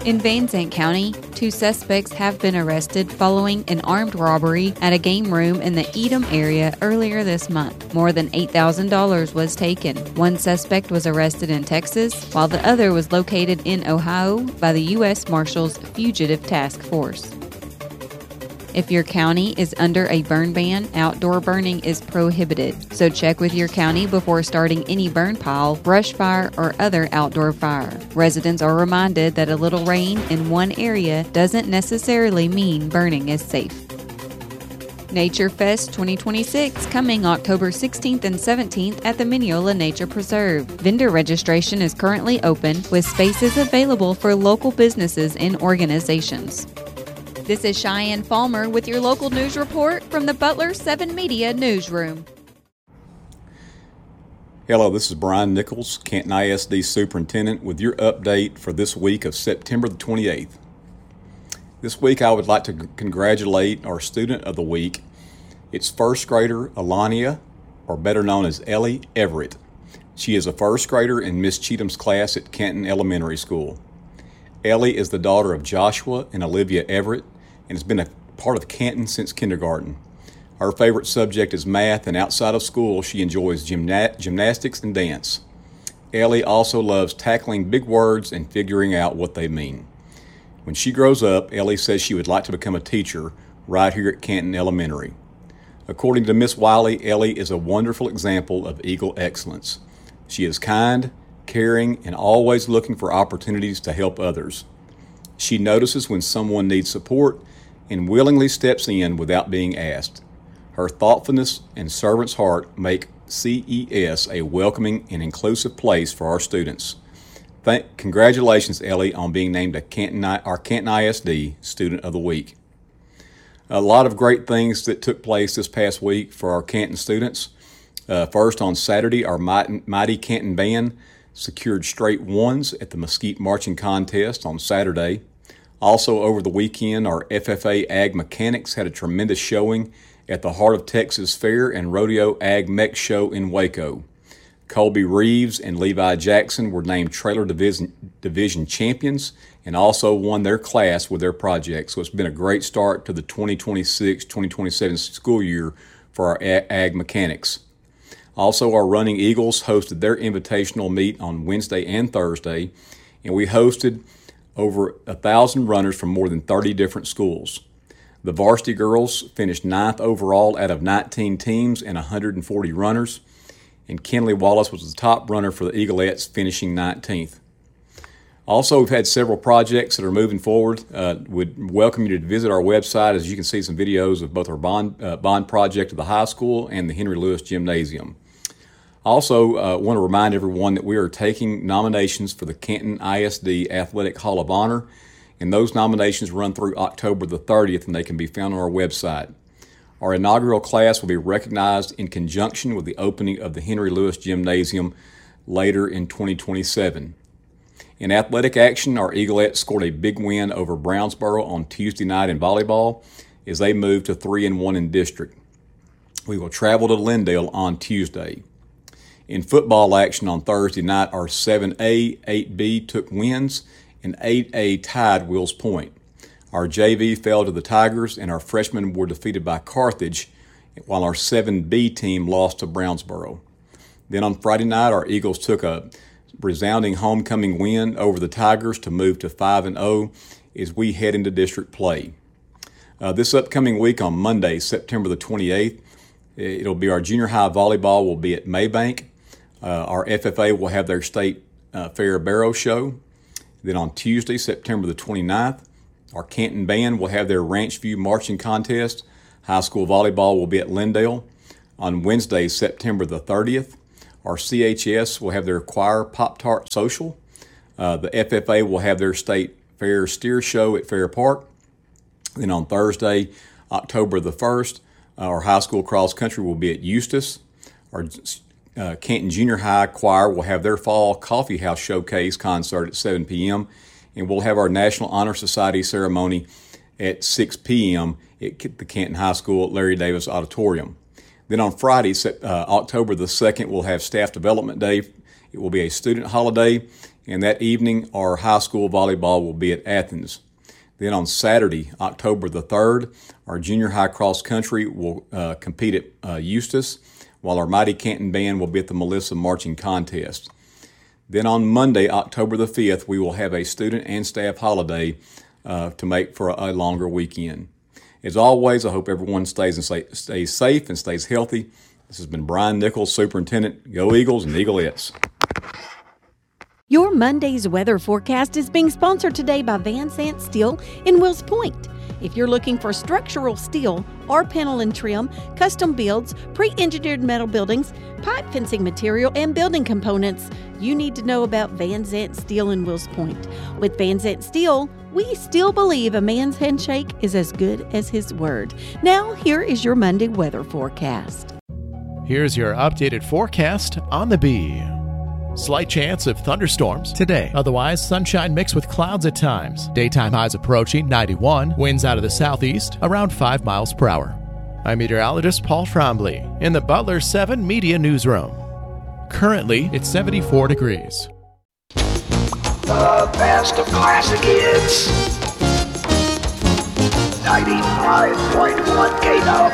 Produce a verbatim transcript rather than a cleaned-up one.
In Van Zandt County, two suspects have been arrested following an armed robbery at a game room in the Edom area earlier this month. More than eight thousand dollars was taken. One suspect was arrested in Texas, while the other was located in Ohio by the U S Marshals Fugitive Task Force. If your county is under a burn ban, outdoor burning is prohibited. So check with your county before starting any burn pile, brush fire, or other outdoor fire. Residents are reminded that a little rain in one area doesn't necessarily mean burning is safe. Nature Fest twenty twenty-six coming October sixteenth and seventeenth at the Mineola Nature Preserve. Vendor registration is currently open with spaces available for local businesses and organizations. This is Cheyenne Falmer with your local news report from the Butler seven Media Newsroom. Hello, this is Brian Nichols, Canton I S D Superintendent, with your update for this week of September the twenty-eighth. This week I would like to congratulate our student of the week. It's first grader Alania, or better known as Ellie Everett. She is a first grader in Miss Cheatham's class at Canton Elementary School. Ellie is the daughter of Joshua and Olivia Everett and has been a part of Canton since kindergarten. Her favorite subject is math, and outside of school she enjoys gymna- gymnastics and dance. Ellie also loves tackling big words and figuring out what they mean. When she grows up, Ellie says she would like to become a teacher right here at Canton Elementary. According to Miss Wiley, Ellie is a wonderful example of Eagle excellence. She is kind, caring, and always looking for opportunities to help others. She notices when someone needs support and willingly steps in without being asked. Her thoughtfulness and servant's heart make C E S a welcoming and inclusive place for our students. Thank, congratulations, Ellie, on being named a Canton, our Canton I S D Student of the Week. A lot of great things that took place this past week for our Canton students. Uh, first, on Saturday, our Mighty, Mighty Canton Band secured straight ones at the Mesquite Marching Contest on Saturday. Also, over the weekend, our F F A Ag Mechanics had a tremendous showing at the Heart of Texas Fair and Rodeo Ag Mech Show in Waco. Colby Reeves and Levi Jackson were named Trailer Division, Division champions and also won their class with their project. So it's been a great start to the twenty twenty-six twenty twenty-seven school year for our Ag Mechanics. Also, our Running Eagles hosted their invitational meet on Wednesday and Thursday, and we hosted over a thousand runners from more than thirty different schools. The varsity girls finished ninth overall out of nineteen teams and one hundred forty runners, and Kenley Wallace was the top runner for the Eaglettes, finishing nineteenth. Also, we've had several projects that are moving forward. Uh, would welcome you to visit our website, as you can see some videos of both our bond, uh, bond project at the high school and the Henry Lewis Gymnasium. Also, I uh, want to remind everyone that we are taking nominations for the Canton I S D Athletic Hall of Honor, and those nominations run through October the thirtieth, and they can be found on our website. Our inaugural class will be recognized in conjunction with the opening of the Henry Lewis Gymnasium later in twenty twenty-seven. In athletic action, our Eaglettes scored a big win over Brownsboro on Tuesday night in volleyball as they moved to three and one in district. We will travel to Lindale on Tuesday. In football action on Thursday night, our seven A, eight B took wins, and eight A tied Wills Point. Our J V fell to the Tigers, and our freshmen were defeated by Carthage, while our seven B team lost to Brownsboro. Then on Friday night, our Eagles took a resounding homecoming win over the Tigers to move to five and oh as we head into district play. Uh, this upcoming week on Monday, September the twenty-eighth, it'll be our junior high volleyball will be at Maybank. Uh, our F F A will have their state uh, fair barrow show. Then on Tuesday, September the twenty-ninth, our Canton Band will have their Ranch View marching contest. High school volleyball will be at Lindale. On Wednesday, September the thirtieth, our C H S will have their choir Pop-Tart social. Uh, the F F A will have their state fair steer show at Fair Park. Then on Thursday, October the first, our high school cross country will be at Eustis. Our uh, Canton Junior High choir will have their fall coffee house showcase concert at seven p.m. and we'll have our National Honor Society ceremony at six p.m. at the Canton High School at Larry Davis Auditorium. Then on Friday, uh, October the second, we'll have Staff Development Day It will be a student holiday, and that evening our high school volleyball will be at Athens. Then on Saturday, October the third, our junior high cross country will uh, compete at uh, Eustis, while our Mighty Canton band will be at the Melissa Marching Contest. Then on Monday, October the fifth, we will have a student and staff holiday uh, to make for a, a longer weekend. As always, I hope everyone stays and stay, stays safe and stays healthy. This has been Brian Nichols, Superintendent. Go Eagles and Eaglettes. Your Monday's weather forecast is being sponsored today by Van Sant Steel in Wills Point. If you're looking for structural steel or panel and trim, custom builds, pre-engineered metal buildings, pipe fencing material, and building components, you need to know about Van Sant Steel in Wills Point. With Van Sant Steel, we still believe a man's handshake is as good as his word. Now, here is your Monday weather forecast. Here's your updated forecast on the Bee. Slight chance of thunderstorms today. Otherwise, sunshine mixed with clouds at times. Daytime highs approaching ninety-one. Winds out of the southeast around five miles per hour. I'm meteorologist Paul Trombley in the Butler seven Media Newsroom. Currently, it's seventy-four degrees. The best of classic hits. ninety-five point one K W.